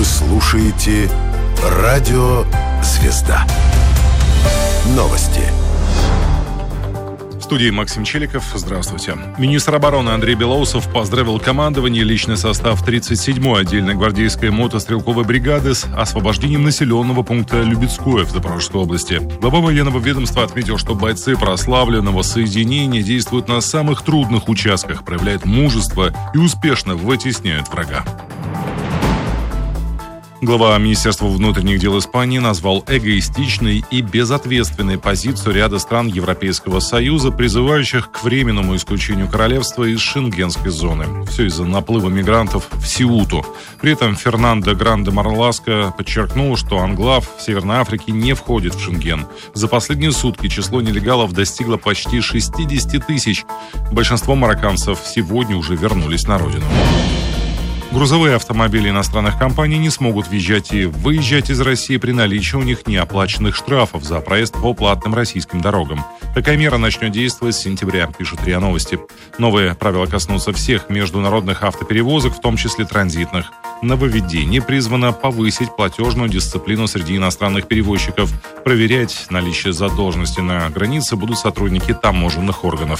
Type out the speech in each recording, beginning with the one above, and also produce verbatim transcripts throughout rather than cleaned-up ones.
слушаете Радио Звезда. Новости. В студии Максим Челиков. Здравствуйте. Министр обороны Андрей Белоусов поздравил командование и личный состав тридцать седьмой отдельной гвардейской мотострелковой бригады с освобождением населенного пункта Любецкое в Запорожской области. Глава военного ведомства отметил, что бойцы прославленного соединения действуют на самых трудных участках, проявляют мужество и успешно вытесняют врага. Глава Министерства внутренних дел Испании назвал эгоистичной и безответственной позицию ряда стран Европейского Союза, призывающих к временному исключению королевства из шенгенской зоны. Все из-за наплыва мигрантов в Сеуту. При этом Фернандо Гранде-Марласко подчеркнул, что анклав в Северной Африке не входит в Шенген. За последние сутки число нелегалов достигло почти шестьдесят тысяч. Большинство марокканцев сегодня уже вернулись на родину. Грузовые автомобили иностранных компаний не смогут въезжать и выезжать из России при наличии у них неоплаченных штрафов за проезд по платным российским дорогам. Такая мера начнет действовать с сентября, пишут РИА Новости. Новые правила коснутся всех международных автоперевозок, в том числе транзитных. Нововведение призвано повысить платежную дисциплину среди иностранных перевозчиков. Проверять наличие задолженности на границе будут сотрудники таможенных органов.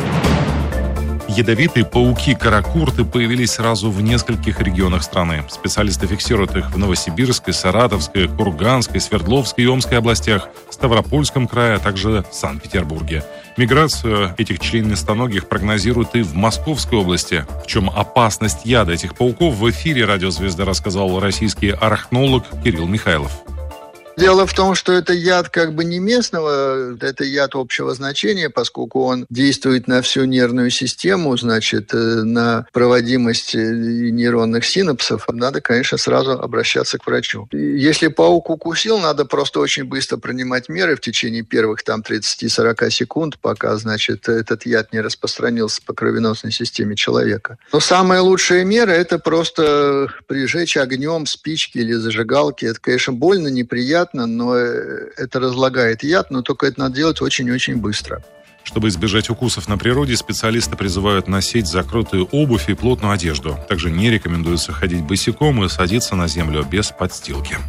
Ядовитые пауки-каракурты появились сразу в нескольких регионах страны. Специалисты фиксируют их в Новосибирской, Саратовской, Курганской, Свердловской и Омской областях, Ставропольском крае, а также в Санкт-Петербурге. Миграцию этих членистоногих прогнозируют и в Московской области. В чем опасность яда этих пауков, в эфире «Радио Звезда» рассказал российский арахнолог Кирилл Михайлов. Дело в том, что это яд как бы не местного, это яд общего значения, поскольку он действует на всю нервную систему, значит, на проводимость нейронных синапсов. Надо, конечно, сразу обращаться к врачу. Если паук укусил, надо просто очень быстро принимать меры в течение первых там тридцать-сорок секунд, пока, значит, этот яд не распространился по кровеносной системе человека. Но самая лучшая мера – это просто прижечь огнем спички или зажигалки. Это, конечно, больно, неприятно, но это разлагает яд, но только это надо делать очень-очень быстро. Чтобы избежать укусов на природе, специалисты призывают носить закрытую обувь и плотную одежду. Также не рекомендуется ходить босиком и садиться на землю без подстилки.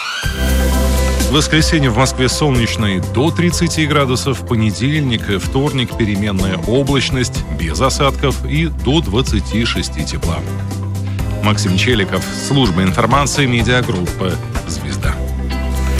В воскресенье в Москве солнечно и до тридцати градусов, в понедельник и вторник переменная облачность, без осадков и до двадцати шести тепла. Максим Челиков, служба информации, медиагруппы